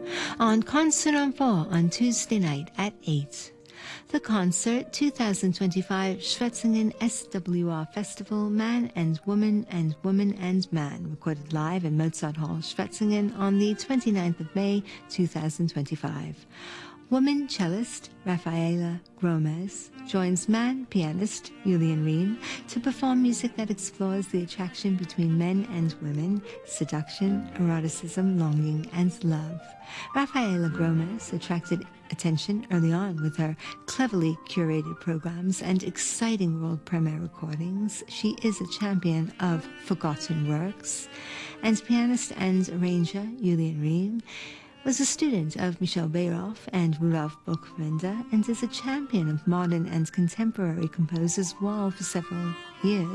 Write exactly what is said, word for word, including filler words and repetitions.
on Concert Enfant on Tuesday night at eight. The concert, two thousand twenty-five Schwetzingen S W R Festival, Man and Woman and Woman and Man, recorded live in Mozart Hall, Schwetzingen on the twenty-ninth of May, two thousand twenty-five. Woman cellist Rafaela Gomez joins man pianist Julian Rehm to perform music that explores the attraction between men and women, seduction, eroticism, longing, and love. Rafaela Gomez attracted attention early on with her cleverly curated programs and exciting world premiere recordings. She is a champion of forgotten works, and pianist and arranger Julian Rehm was a student of Michel Bayroff and Rudolf Buchbinder and is a champion of modern and contemporary composers while for several years